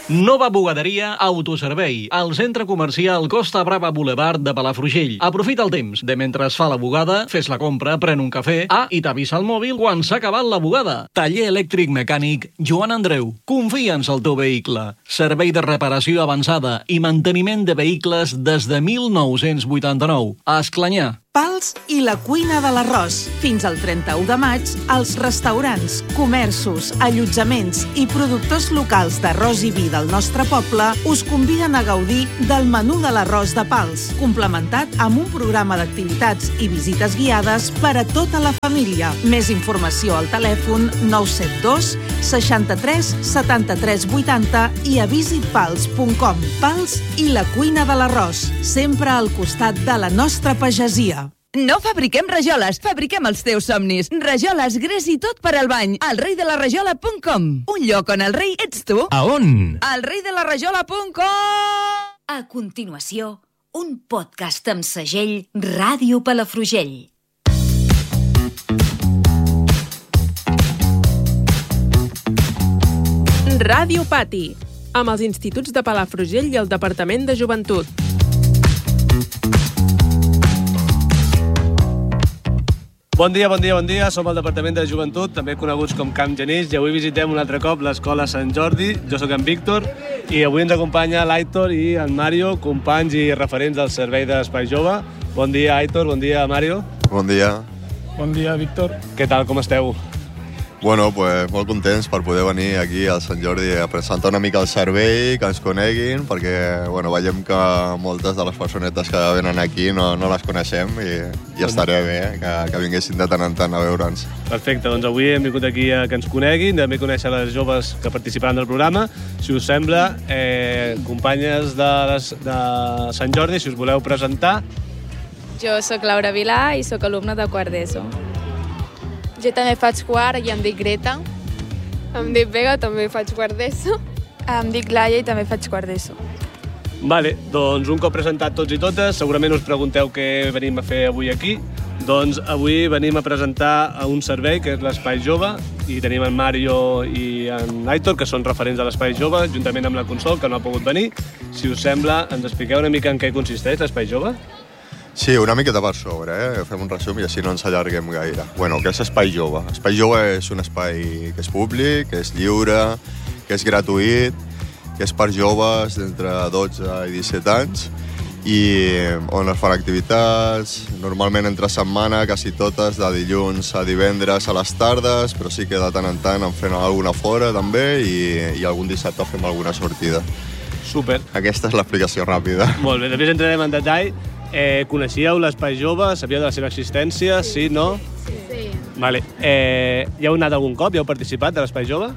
Nova bugaderia Autoservei, al centre comercial Costa Brava Boulevard de Palafrugell. Aprofita el temps de mentre es fa la bugada, fes la compra, pren un cafè, i t'avisa al mòbil quan s'ha acabat la bugada. Taller elèctric mecànic Joan Andreu. Confia'ns al teu vehicle. Servei de reparació avançada i manteniment de vehicles des de 1989. A Esclanyà. Pals i la cuina de l'arròs. Fins al 31 de maig, els restaurants, comerços, allotjaments i productors locals d'arròs i vi del nostre poble us conviden a gaudir del menú de l'arròs de Pals, complementat amb un programa d'activitats i visites guiades per a tota la família. Més informació al telèfon 972 63 73 80 i a visitpals.com. Pals i la cuina de l'arròs, sempre al costat de la nostra pagesia. No fabriquem rajoles, fabriquem els teus somnis. Rajoles, gres i tot per al bany. elreidelaRajola.com. Un lloc on el rei ets tu. A on? elreidelaRajola.com. A continuació, un podcast amb segell Ràdio Palafrugell. Ràdio Pati, amb els instituts de Palafrugell i el Departament de Joventut. Bon dia, som el Departament de Joventut, també coneguts com Camp Genís, i avui visitem un altre cop l'Escola Sant Jordi. Jo sóc en Víctor i avui ens acompanya l'Aitor i en Mario, companys i referents del Servei d'Espai Jove. Bon dia, Aitor, bon dia, Mario. Bon dia. Bon dia, Víctor. Què tal, com esteu? Bueno, pues molt contents per poder venir aquí al Sant Jordi a presentar una mica el servei, que ens coneguin, perquè bueno, veiem que moltes de les personetes que venen aquí no les coneixem i estaré bé que vinguessin de tant en tant a veure'ns. Perfecte, doncs avui hem vingut aquí a que ens coneguin, també conèixer les joves que participaran del programa. Si us sembla, companyes de Sant Jordi, si us voleu presentar. Jo sóc Laura Vilà i sóc alumna de quart d'ESO. Jo també faig quart i em dic Greta. Em dic Vega, també faig quart d'ESO. Em dic Laia i també faig quart d'ESO. Vale, doncs un cop presentat tots i totes, segurament us pregunteu què venim a fer avui aquí. Doncs avui venim a presentar un servei que és l'Espai Jove i tenim en Mario i en Aitor, que són referents de l'Espai Jove, juntament amb la Consol, que no ha pogut venir. Si us sembla, ens expliqueu una mica en què consisteix l'Espai Jove? Sí, una miqueta per sobre, fem un resum i així no ens allarguem gaire. Bueno, què és Espai Jove? Espai Jove és un espai que és públic, que és lliure, que és gratuït, que és per joves d'entre 12 i 17 anys i on es fan activitats, normalment entre setmana, quasi totes, de dilluns a divendres a les tardes, però sí que de tant en tant en fem alguna fora també i algun dissabte fem alguna sortida. Súper. Aquesta és l'explicació ràpida. Molt bé, després entrarem en detall. Coneixíeu l'Espai Jove? Sabíeu de la seva existència? Sí, no? Sí. Vale. Ja heu anat algun cop? Ja heu participat de l'Espai Jove?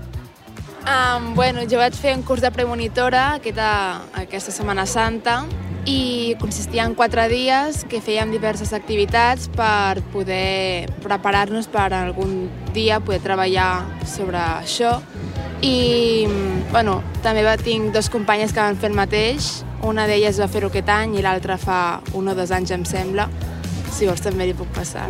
Bueno, jo vaig fer un curs de premonitora aquesta Setmana Santa i consistia en 4 dies que fèiem diverses activitats per poder preparar-nos per algun dia poder treballar sobre això. I bueno, també tinc 2 companyes que van fer el mateix. Una d'elles va fer-ho aquest any i l'altra fa 1 o 2 anys, em sembla. Si vols també li puc passar.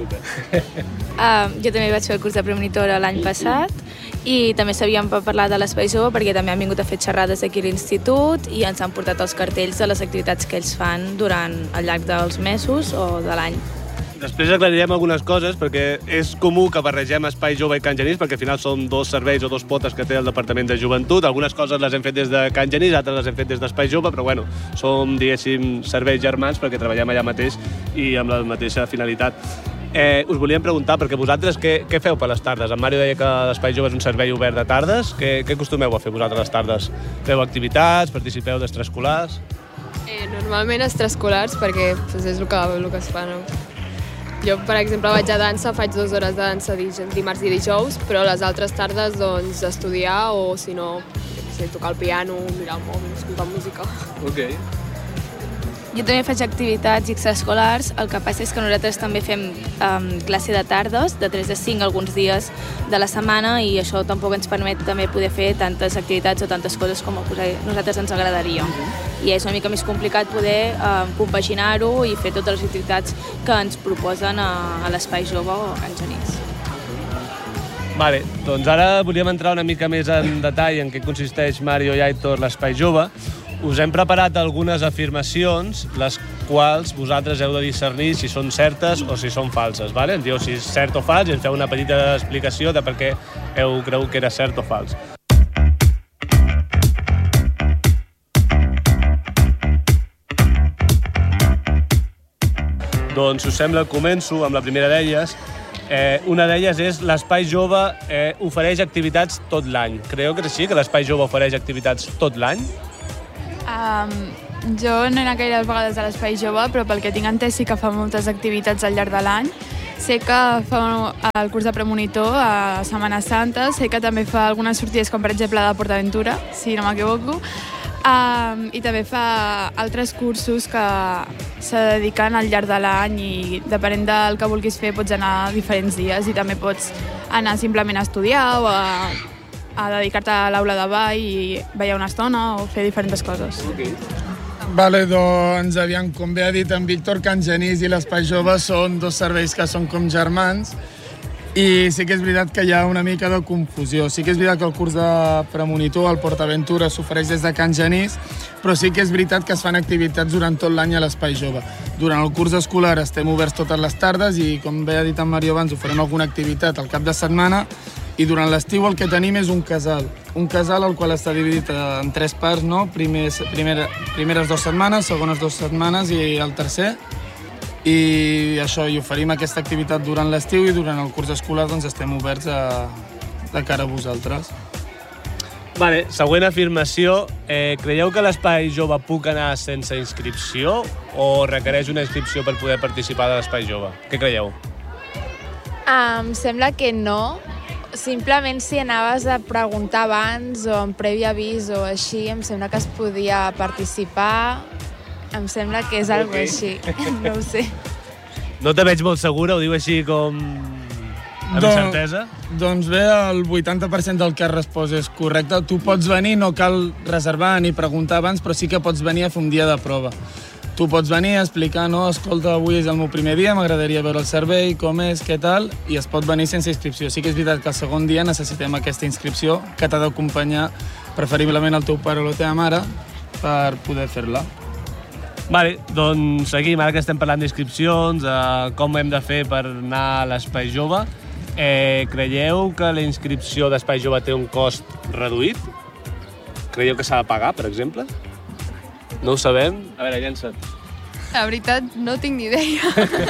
Jo també vaig fer el curs de premonitora l'any passat i també sabíem parlar de l'Espai Jove perquè també han vingut a fer xerrades aquí a l'institut i ens han portat els cartells de les activitats que ells fan durant el llarg dels mesos o de l'any. Després aclarirem algunes coses perquè és comú que barregem Espai Jove i Can Genís perquè al final són 2 serveis o 2 potes que té el Departament de Joventut. Algunes coses les hem fet des de Can Genís, altres les hem fet des d'Espai Jove, però bueno, som, diguéssim, serveis germans perquè treballem allà mateix i amb la mateixa finalitat. Us volíem preguntar, perquè vosaltres què feu per les tardes? En Mario deia que l'Espai Jove és un servei obert de tardes. Què acostumeu a fer vosaltres les tardes? Feu activitats? Participeu d'extraescolars? Normalment extraescolars perquè és el que es fa, no? Jo, per exemple, vaig a dansa, faig 2 hores de dansa dimarts i dijous, però les altres tardes, doncs, estudiar o, si no, tocar el piano, mirar el mòbil, escoltar música. Ok. Jo també faig activitats extraescolars, el que passa és que nosaltres també fem classe de tardes, de 3 a 5 alguns dies de la setmana i això tampoc ens permet també poder fer tantes activitats o tantes coses com a nosaltres ens agradaria. I és una mica més complicat poder compaginar-ho i fer totes les activitats que ens proposen a l'Espai Jove o a Can Genís. Vale, doncs ara volíem entrar una mica més en detall en què consisteix, Mario i Aitor, l'Espai Jove. Us hem preparat algunes afirmacions, les quals vosaltres heu de discernir si són certes o si són falses, vale? Ens dieu si és cert o fals i ens feu una petita explicació de per què heu cregut que era cert o fals. Doncs, si us sembla, començo amb la primera d'elles. Una d'elles és l'Espai Jove ofereix activitats tot l'any. Creieu que és així, que l'Espai Jove ofereix activitats tot l'any? Jo no he anat gaire vegades a l'Espai Jove, però pel que tinc entès sí que fa moltes activitats al llarg de l'any. Sé que fa el curs de premonitor a Setmana Santa, sé que també fa algunes sortides, com per exemple de PortAventura, si no m'equivoco, i també fa altres cursos que se dediquen al llarg de l'any i depenent del que vulguis fer pots anar a diferents dies i també pots anar simplement a estudiar o a dedicar-te a l'aula de ball i ballar una estona o fer diferents coses. Okay. Vale, doncs, aviam, com bé ha dit en Víctor, Can Genís i l'Espai Jove són dos serveis que són com germans i sí que és veritat que hi ha una mica de confusió. Sí que és veritat que el curs de premonitor, el PortAventura, s'ofereix des de Can Genís, però sí que és veritat que es fan activitats durant tot l'any a l'Espai Jove. Durant el curs escolar estem oberts totes les tardes i, com bé ha dit en Mario abans, oferim alguna activitat al cap de setmana i durant l'estiu el que tenim és un casal al qual està dividit en 3 parts, no? Primeres 2 setmanes, segones 2 setmanes i el tercer. I això, i oferim aquesta activitat durant l'estiu i durant el curs escolar doncs estem oberts de cara a vosaltres. Vale, següent afirmació. Creieu que l'Espai Jove puc anar sense inscripció o requereix una inscripció per poder participar de l'Espai Jove? Què creieu? Em sembla que no. Simplement si anaves a preguntar abans o en previ avís o així, em sembla que es podia participar. Em sembla que és algo així. No ho sé. No te veig molt segura, ho diu així com amb certesa? Doncs bé, el 80% del que has respost és correcte. Tu pots venir, no cal reservar ni preguntar abans, però sí que pots venir a fer un dia de prova. Tu pots venir a explicar, no, escolta, avui és el meu primer dia, m'agradaria veure el servei, com és, què tal, i es pot venir sense inscripció. Sí que és veritat que el segon dia necessitem aquesta inscripció que t'ha d'acompanyar preferiblement el teu pare o la teva mare per poder fer-la. Vale, doncs seguim, ara que estem parlant d'inscripcions, com hem de fer per anar a l'Espai Jove. Creieu que la inscripció d'Espai Jove té un cost reduït? Creieu que s'ha de pagar, per exemple? No ho sabem? A veure, llença't. La veritat, no tinc ni idea.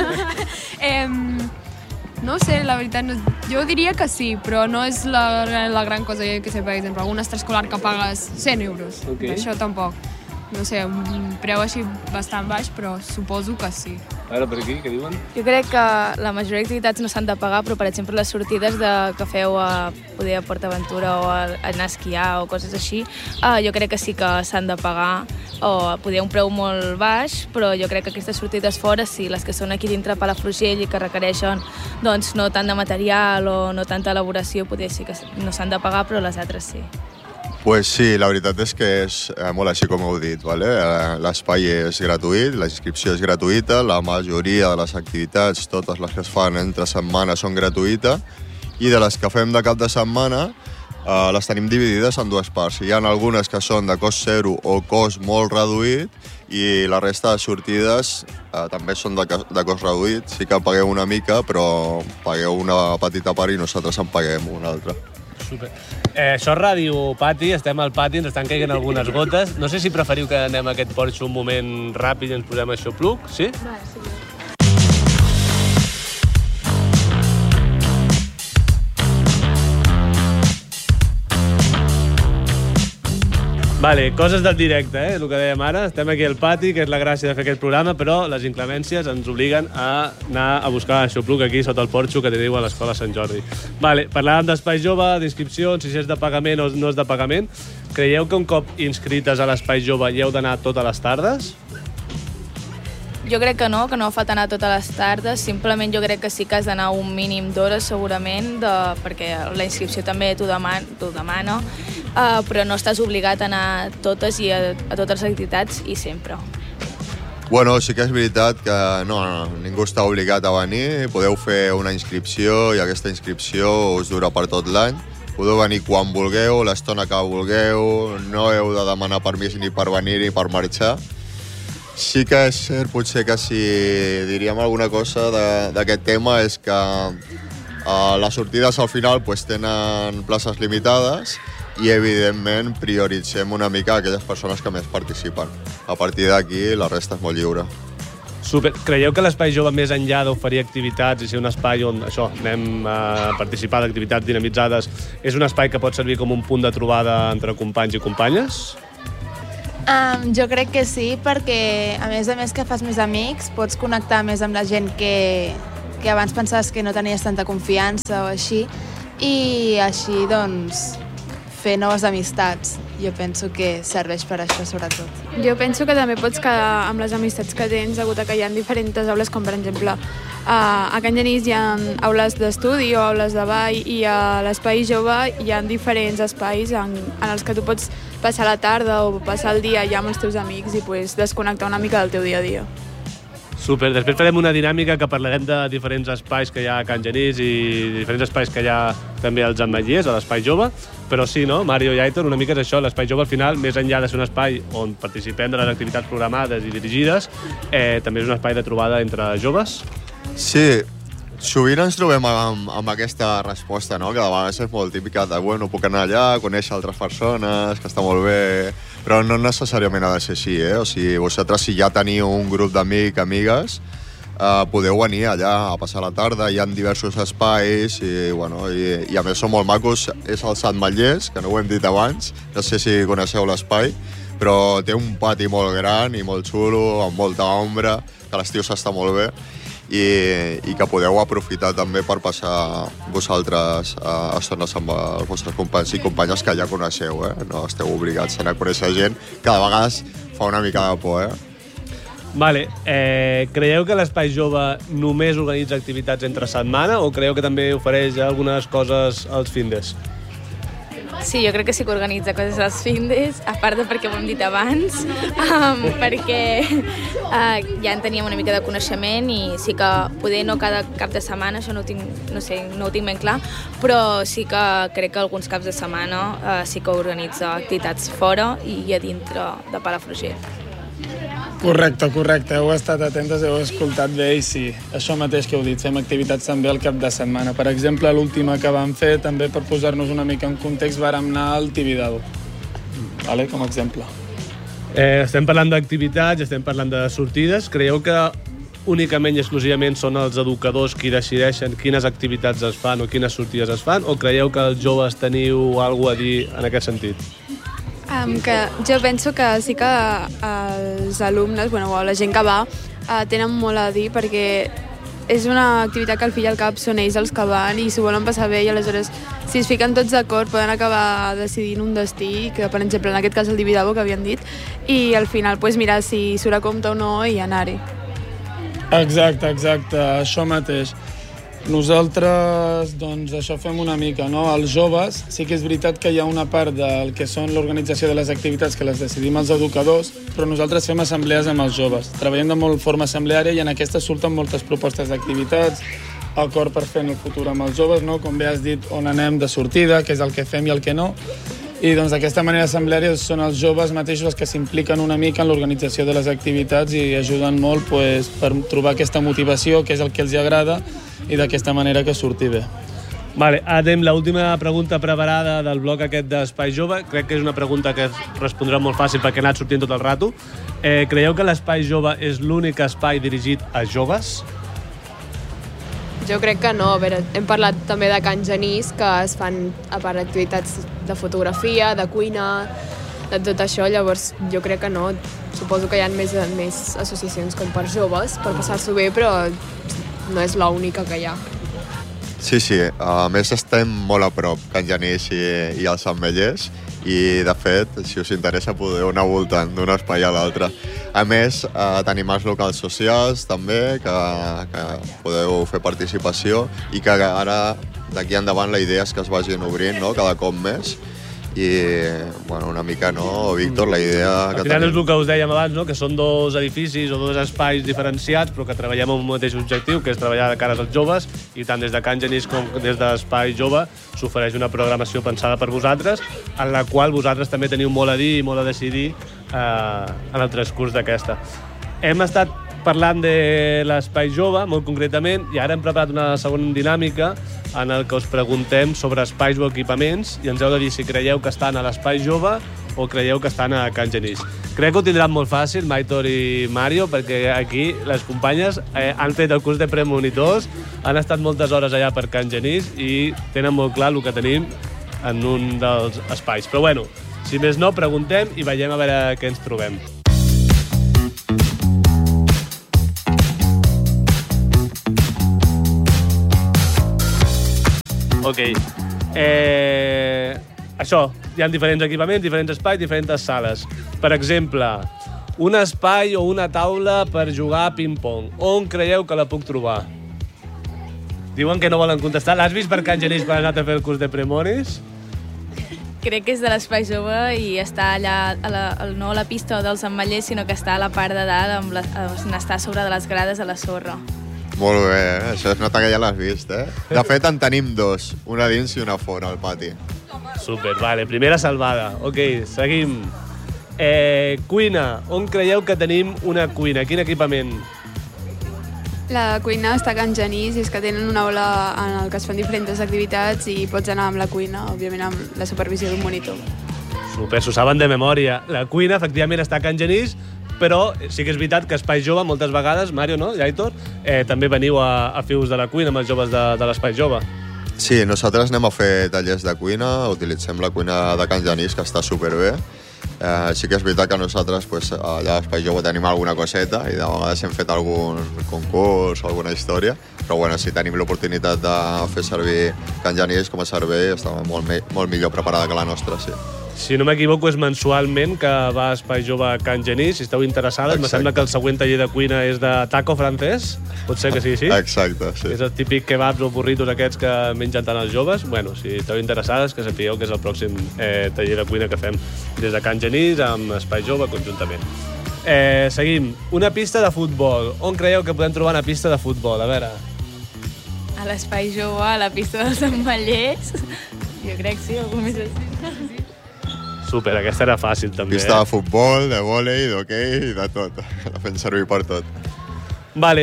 No sé, la veritat, no, jo diria que sí, però no és la gran cosa que sé, per exemple, algun extraescolar que pagues 100 euros. Okay. Això tampoc. No sé, un preu així bastant baix, però suposo que sí. A veure, per aquí, què diuen? Jo crec que la majoria d'activitats no s'han de pagar, però, per exemple, les sortides que feu a PortAventura o a anar a esquiar o coses així, jo crec que sí que s'han de pagar o poder un preu molt baix, però jo crec que aquestes sortides fora, sí, les que són aquí dintre Palafrugell i que requereixen doncs, no tant de material o no tanta elaboració, potser sí que no s'han de pagar, però les altres sí. Pues sí, la veritat és que és molt així com heu dit, ¿vale? L'espai és gratuït, la inscripció és gratuïta, la majoria de les activitats, totes les que es fan entre setmana són gratuïtes i de les que fem de cap de setmana les tenim dividides en 2 parts. Hi ha algunes que són de cost zero o cost molt reduït i la resta de sortides també són de cost reduït. Sí que pagueu una mica, però pagueu una petita part i nosaltres en paguem una altra. Super. Això és Ràdio Pati, estem al pati, ens estan caient algunes gotes. No sé si preferiu que anem a aquest porxo un moment ràpid i ens posem això pluc, sí? Vale, sí. Vale, coses del directe, el que dèiem ara. Estem aquí al pati, que és la gràcia de fer aquest programa, però les inclemències ens obliguen a anar a buscar aixopluc aquí sota el porxo que teniu a l'Escola Sant Jordi. Vale, parlàvem d'Espai Jove, d'inscripcions, si és de pagament o no és de pagament. Creieu que un cop inscrites a l'Espai Jove hi heu d'anar totes les tardes? Jo crec que no falta anar totes les tardes, simplement jo crec que sí que has d'anar un mínim d'hores segurament, perquè la inscripció també t'ho demana, però no estàs obligat a anar totes i a totes les activitats i sempre. Bueno, sí que és veritat que ningú està obligat a venir, podeu fer una inscripció i aquesta inscripció us dura per tot l'any. Podeu venir quan vulgueu, l'estona que vulgueu, no heu de demanar permís ni per venir ni per marxar. Sí que és cert, potser que si diríem alguna cosa d'aquest tema és que les sortides al final tenen places limitades i, evidentment, prioritzem una mica aquelles persones que més participen. A partir d'aquí, la resta és molt lliure. Super. Creieu que l'Espai Jove, més enllà d'oferir activitats i ser un espai on anem a participar d'activitats dinamitzades, és un espai que pot servir com un punt de trobada entre companys i companyes? Jo crec que sí, perquè a més que fas més amics, pots connectar més amb la gent que abans pensaves que no tenies tanta confiança o així, i així, doncs, fer noves amistats. Jo penso que serveix per això, sobretot. Jo penso que també pots quedar amb les amistats que tens, hagut que hi ha diferents aules, com per exemple a Can Genís hi ha aules d'estudi o aules de ball, i a l'Espai Jove hi ha diferents espais en els que tu pots passar la tarda o passar el dia allà amb els teus amics i desconnectar una mica del teu dia a dia. Super, després farem una dinàmica que parlarem de diferents espais que hi ha a Can Genís i diferents espais que hi ha també als Ametllers, a l'Espai Jove, però sí, no, Mario i Aitor, una mica és això, l'Espai Jove al final, més enllà de ser un espai on participem de les activitats programades i dirigides, també és un espai de trobada entre joves. Sí, sovint ens trobem amb aquesta resposta, no? Que de vegades és molt típica de, bueno, puc anar allà, conèixer altres persones, que està molt bé, però no necessàriament ha de ser així, O sigui, vosaltres, si ja teniu un grup d'amics, amigues, podeu venir allà a passar la tarda, hi ha diversos espais i a més són molt macos. És el Sant Ametllers, que no ho hem dit abans, no sé si coneixeu l'espai, però té un pati molt gran i molt xulo, amb molta ombra, que a l'estiu s'està molt bé, i que podeu aprofitar també per passar vosaltres estones amb els vostres companys i companyes que ja coneixeu, No esteu obligats a anar a conèixer gent, que de vegades fa una mica de por, Vale, creieu que l'Espai Jove només organitza activitats entre setmana o creieu que també ofereix algunes coses als findes? Sí, jo crec que sí que organitza coses als findes, a part de perquè ho hem dit abans, perquè ja en teníem una mica de coneixement i sí que poder no cada cap de setmana, això no ho tinc ben clar, però sí que crec que alguns caps de setmana sí que organitza activitats fora i a dintre de Palafrugell. Correcte, heu estat atentes, heu escoltat bé i sí, això mateix que heu dit, fem activitats també al cap de setmana. Per exemple, l'última que vam fer, també per posar-nos una mica en context, vàrem anar al Tibidabo, com a exemple. Estem parlant d'activitats, estem parlant de sortides. Creieu que únicament i exclusivament són els educadors qui decideixen quines activitats es fan o quines sortides es fan, o creieu que els joves teniu alguna a dir en aquest sentit? Jo penso que sí que els alumnes, o la gent que va, tenen molt a dir, perquè és una activitat que al fi i al cap són ells els que van i s'ho volen passar bé, i aleshores si es fiquen tots d'acord poden acabar decidint un destí, que per exemple en aquest cas el Tibidabo que havien dit, i al final mirar si surt a compte o no i anar-hi. Exacte, això mateix. Nosaltres, doncs, això fem una mica, Els joves, sí que és veritat que hi ha una part del que són l'organització de les activitats que les decidim els educadors, però nosaltres fem assemblees amb els joves. Treballem de molt forma assembleària i en aquestes surten moltes propostes d'activitats, acord per fer en el futur amb els joves, com bé has dit, on anem de sortida, què és el que fem i el que no. I doncs d'aquesta manera assembleària són els joves mateixos els que s'impliquen una mica en l'organització de les activitats i ajuden molt per trobar aquesta motivació, que és el que els agrada, i d'aquesta manera que surti bé. Vale, Adem, l'última pregunta preparada del bloc aquest d'Espai Jove. Crec que és una pregunta que respondrà molt fàcil perquè ha anat sortint tot el rato. Creieu que l'Espai Jove és l'únic espai dirigit a joves? Jo crec que no. A veure, hem parlat també de Can Genís, que es fan a part activitats de fotografia, de cuina, de tot això, llavors jo crec que no. Suposo que hi ha més associacions com per joves, per passar-s'ho bé, però no és l'única que hi ha. Sí, a més estem molt a prop, Can Genís i els Ametllers, i de fet, si us interessa, podeu anar voltant d'un espai a l'altre. A més, tenim els locals socials també, que podeu fer participació, i que ara, d'aquí endavant, la idea és que es vagin obrint, cada cop més, i una mica, no, Víctor, la idea que al final tenim. és el que us dèiem abans, no? Que són dos edificis o dos espais diferenciats, però que treballem amb un mateix objectiu, que és treballar de cara als joves, i tant des de Can Genís com des d'Espai Jove s'ofereix una programació pensada per vosaltres, en la qual vosaltres també teniu molt a dir i molt a decidir en el transcurs d'aquesta. Hem estat parlant de l'Espai Jove, molt concretament, i ara hem preparat una segona dinàmica en el que us preguntem sobre espais o equipaments i ens heu de dir si creieu que estan a l'Espai Jove o creieu que estan a Can Genís. Crec que ho tindran molt fàcil, Maitor i Mario, perquè aquí les companyes han fet el curs de premonitors, han estat moltes hores allà per Can Genís i tenen molt clar el que tenim en un dels espais. Però bueno, si més no, preguntem i veiem a veure què ens trobem. Ok. Això, hi ha diferents equipaments, diferents espais, diferents sales. Per exemple, un espai o una taula per jugar a ping-pong. On creieu que la puc trobar? Diuen que no volen contestar. L'has vist per Can Genís quan has anat a fer el curs de premonis? Crec que és de l'Espai Jove i està allà, no a la pista dels ametllers, sinó que està a la part de dalt, on està a sobre de les grades a la sorra. Molt bé, això es nota que ja l'has vist, eh? De fet, en tenim dos, una dins i una fora, al pati. Super, vale, primera salvada. Ok, seguim. Cuina, on creieu que tenim una cuina? Quin equipament? La cuina està a Can Genís i és que tenen una aula en el que es fan diferents activitats i pots anar amb la cuina, òbviament amb la supervisió d'un monitor. Super, s'ho saben de memòria. La cuina, efectivament, està a Can Genís, però sí que és veritat que Espai Jove, moltes vegades, Mario, no? I Aitor, també veniu a fer ús de la cuina amb els joves de l'Espai Jove. Sí, nosaltres anem a fer tallers de cuina, utilitzem la cuina de Can Genís, que està superbé. Sí que és veritat que nosaltres allà a Espai Jove tenim alguna coseta i de vegades hem fet algun concurs o alguna història, però bueno, si tenim l'oportunitat de fer servir Can Genís com a servei, està molt millor preparada que la nostra, sí. Si no m'equivoco, és mensualment que va a Espai Jove a Can Genís. Si esteu interessades, me sembla que el següent taller de cuina és de taco francès. Pot ser que sigui així? Exacte, sí. És el típic kebabs o burritos aquests que mengen tant els joves. Bueno, si esteu interessades, que sapigueu que és el pròxim taller de cuina que fem des de Can Genís amb Espai Jove conjuntament. Seguim. Una pista de futbol. On creieu que podem trobar una pista de futbol? A veure. A l'Espai Jove, a la pista dels ametllers. Jo crec que sí, algú més així. Super, aquesta era fàcil també. Pista de futbol, de vòlei, d'hoquei i de tot. La fem servir per tot. Vale.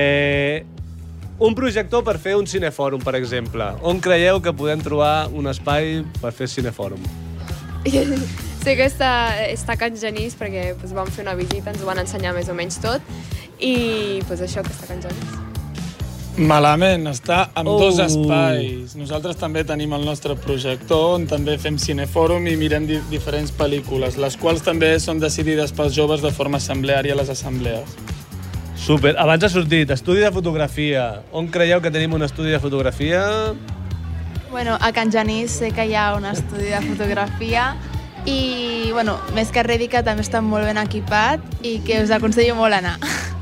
Un projector per fer un cinefòrum, per exemple. On creieu que podem trobar un espai per fer cinefòrum? Sé que està a Can Genís perquè vam fer una visita, ens ho van ensenyar més o menys tot i això que està a Can Genís. Malament, està en dos espais. Nosaltres també tenim el nostre projector on també fem cinefòrum i mirem diferents pel·lícules, les quals també són decidides pels joves de forma assembleària a les assemblees. Super. Abans ha sortit estudi de fotografia. On creieu que tenim un estudi de fotografia? Bueno, a Can Genís sé que hi ha un estudi de fotografia i, més que res dir que també està molt ben equipat i que us aconsello molt anar.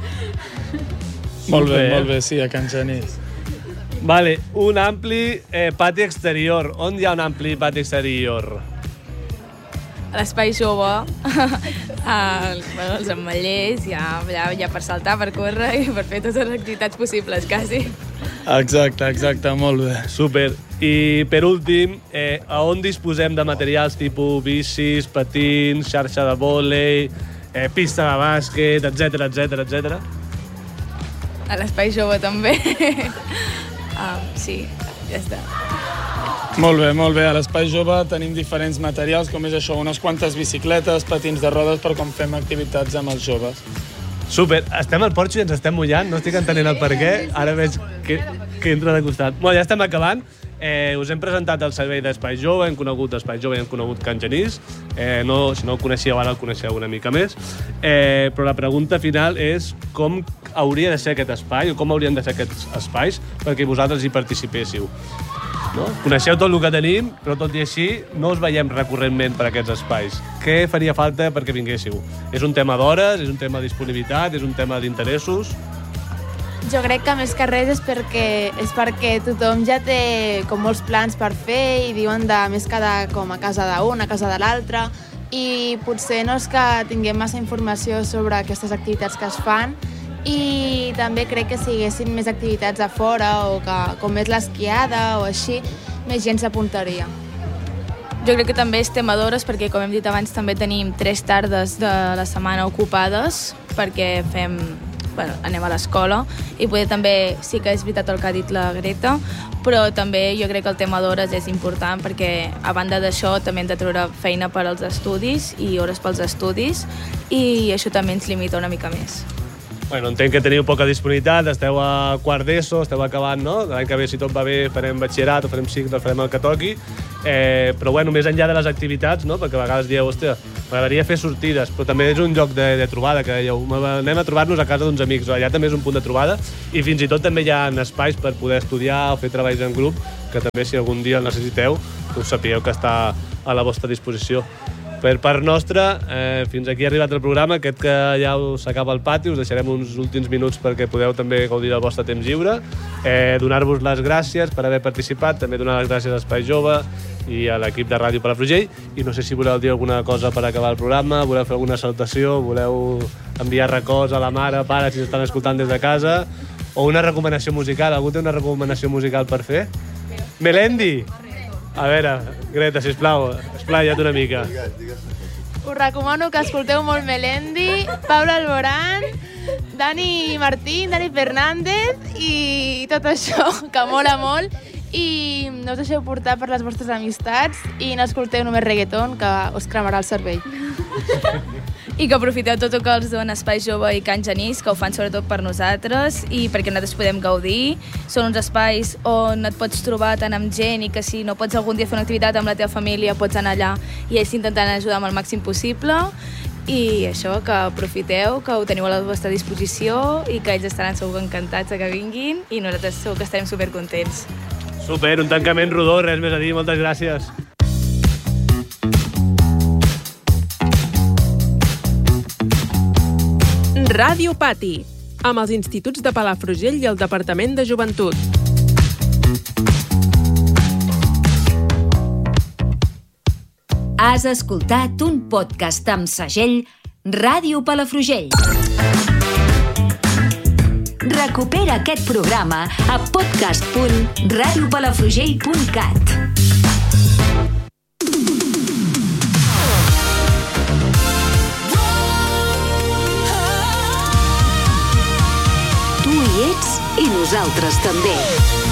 Molt bé, sí, a Can Genís. Vale, un ampli pati exterior. On hi ha un ampli pati exterior? A l'Espai Jove, els ametllers, hi ha per saltar, per córrer i per fer totes les activitats possibles, quasi. Exacte, molt bé. Super. I per últim, a on disposem de materials tipus bicis, patins, xarxa de vòlei, pista de bàsquet, etc. A l'Espai Jove també. Sí, ja està. Molt bé. A l'Espai Jove tenim diferents materials, com és això, unes quantes bicicletes, patins de rodes per quan fem activitats amb els joves. Super. Estem al porxo i ens estem mullant, no estic entenent el per què. Ara veig que entra de costat. Bueno, ja estem acabant. Us hem presentat el servei d'Espai Jove, hem conegut Espai Jove i hem conegut Can Genís. Si no el coneixeu ara, el coneixeu una mica més. Però la pregunta final és com hauria de ser aquest espai o com haurien de ser aquests espais perquè vosaltres hi participéssiu. No? Coneixeu tot el que tenim, però tot i així no us veiem recurrentment per aquests espais. Què faria falta perquè vinguéssiu? És un tema d'hores? És un tema de disponibilitat? És un tema d'interessos? Jo crec que més que res és perquè tothom ja té com molts plans per fer i diuen de més quedar com a casa d'un, a casa de l'altre, i potser no és que tinguem massa informació sobre aquestes activitats que es fan, i també crec que si haguessin més activitats a fora o que com és l'esquiada o així, més gent s'apuntaria. Jo crec que també és tema d'hores perquè, com hem dit abans, també tenim 3 tardes de la setmana ocupades perquè anem a l'escola i poder també, sí que és veritat el que ha dit la Greta, però també jo crec que el tema d'hores és important perquè a banda d'això també hem de treure feina per als estudis i hores pels estudis i això també ens limita una mica més. Bueno, entenc que teniu poca disponibilitat, esteu a quart d'ESO, esteu acabant, no? L'any que ve, si tot va bé, farem batxillerat o farem cicle, farem el que toqui. Però, bueno, més enllà de les activitats, no? Perquè a vegades dieu, hòstia, m'agradaria fer sortides, però també és un lloc de trobada, que dèieu, anem a trobar-nos a casa d'uns amics, allà també és un punt de trobada, i fins i tot també hi ha espais per poder estudiar o fer treballs en grup, que també, si algun dia el necessiteu, us sapigueu que està a la vostra disposició. Per part nostra, fins aquí ha arribat el programa, aquest que ja s'acaba al pati, us deixarem uns últims minuts perquè podeu també gaudir del vostre temps lliure, donar-vos les gràcies per haver participat, també donar les gràcies a Espai Jove i a l'equip de Ràdio Palafrugell, i no sé si voleu dir alguna cosa per acabar el programa, voleu fer alguna salutació, voleu enviar records a la mare, pare, si s'estan escoltant des de casa, o una recomanació musical. Algú té una recomanació musical per fer? Melendi! A veure, Greta, sisplau, esplaia't una mica. Us recomano que escolteu molt Melendi, Pablo Alborán, Dani Martín, Dani Fernández i tot això, que mola molt. I no us deixeu portar per les vostres amistats i no escolteu només reggaeton, que us cremarà el cervell. I que aprofiteu tot el que els dona Espai Jove i Can Genís, que ho fan sobretot per nosaltres i perquè nosaltres podem gaudir. Són uns espais on et pots trobar tant amb gent i que si no pots algun dia fer una activitat amb la teva família pots anar allà i ells intentant ajudar amb el màxim possible. I això, que aprofiteu, que ho teniu a la vostra disposició i que ells estaran segur encantats que vinguin i nosaltres segur que estarem supercontents. Super, un tancament rodó, res més a dir, moltes gràcies. Ràdio Pati, amb els instituts de Palafrugell i el Departament de Joventut. Has escoltat un podcast amb segell Ràdio Palafrugell. Recupera aquest programa a podcast.radiopalafrugell.cat. Tu hi ets i nosaltres també.